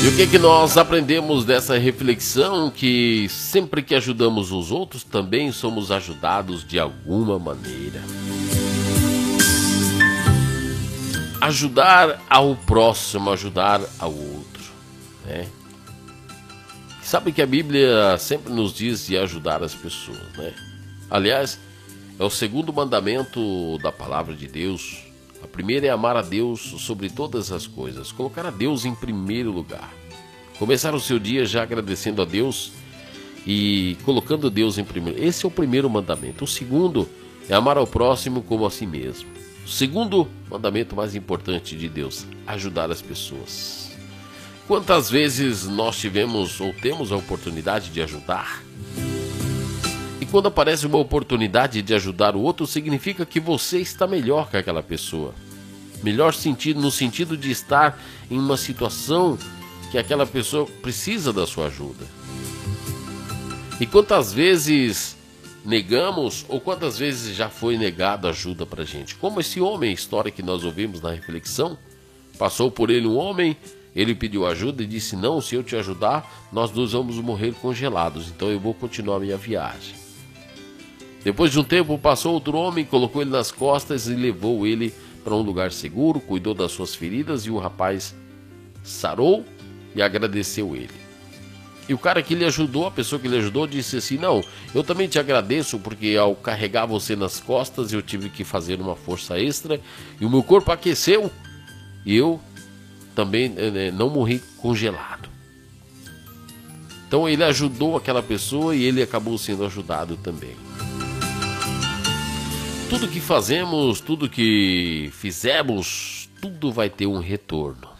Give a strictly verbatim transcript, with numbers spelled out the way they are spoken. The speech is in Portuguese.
E o que que nós aprendemos dessa reflexão? Que sempre que ajudamos os outros, também somos ajudados de alguma maneira. Ajudar ao próximo, ajudar ao outro, né? Sabe que a Bíblia sempre nos diz de ajudar as pessoas, né? Aliás, é o segundo mandamento da palavra de Deus. A primeira é amar a Deus sobre todas as coisas, colocar a Deus em primeiro lugar. Começar o seu dia já agradecendo a Deus e colocando Deus em primeiro. Esse é o primeiro mandamento. O segundo é amar ao próximo como a si mesmo. O segundo mandamento mais importante de Deus, ajudar as pessoas. Quantas vezes nós tivemos ou temos a oportunidade de ajudar? E quando aparece uma oportunidade de ajudar o outro, significa que você está melhor que aquela pessoa. Melhor sentido, no sentido de estar em uma situação que aquela pessoa precisa da sua ajuda. E quantas vezes negamos ou quantas vezes já foi negado ajuda pra gente? Como esse homem, a história que nós ouvimos na reflexão, passou por ele um homem, ele pediu ajuda e disse: não, se eu te ajudar, nós dois vamos morrer congelados, então eu vou continuar a minha viagem. Depois de um tempo passou outro homem, colocou ele nas costas e levou ele para um lugar seguro, cuidou das suas feridas e o rapaz sarou e agradeceu ele. E o cara que lhe ajudou, a pessoa que lhe ajudou, disse assim: não, eu também te agradeço porque ao carregar você nas costas eu tive que fazer uma força extra e o meu corpo aqueceu e eu também eh, não morri congelado. Então ele ajudou aquela pessoa e ele acabou sendo ajudado também. Tudo que fazemos, tudo que fizemos, tudo vai ter um retorno.